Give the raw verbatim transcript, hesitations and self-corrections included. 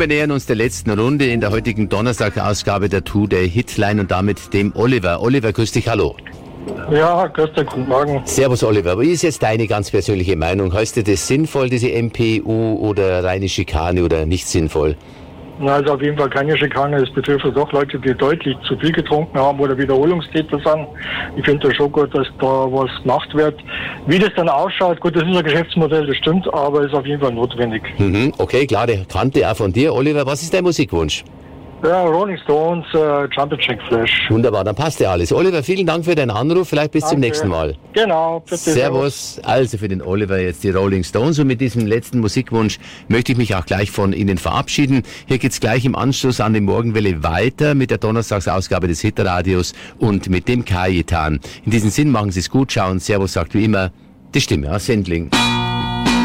wir nähern uns der letzten Runde in der heutigen Donnerstag-Ausgabe der Two-Day Hitline und damit dem Oliver. Oliver, grüß dich, hallo. Ja, grüß dich, guten Morgen. Servus, Oliver. Wie ist jetzt deine ganz persönliche Meinung? Heißt dir das sinnvoll, diese M P U oder reine Schikane oder nicht sinnvoll? Na, also auf jeden Fall keine Schikane. Es betrifft doch Leute, die deutlich zu viel getrunken haben oder Wiederholungstäter sind. Ich finde das schon gut, dass da was gemacht wird. Wie das dann ausschaut, gut, das ist ein Geschäftsmodell, das stimmt, aber ist auf jeden Fall notwendig. Mhm, okay, klare Kante auch von dir. Oliver, was ist dein Musikwunsch? Ja, Rolling Stones, äh, Jumpin' Jack Flash. Wunderbar, dann passt ja alles. Oliver, vielen Dank für deinen Anruf. Vielleicht bis Danke. zum nächsten Mal. Genau. Bitte, servus. servus. Also für den Oliver jetzt die Rolling Stones. Und mit diesem letzten Musikwunsch möchte ich mich auch gleich von Ihnen verabschieden. Hier geht's gleich im Anschluss an die Morgenwelle weiter mit der Donnerstagsausgabe des Hitradios und mit dem Kajetan. In diesem Sinn, machen Sie es gut, schauen. Servus sagt wie immer die Stimme aus Sendling.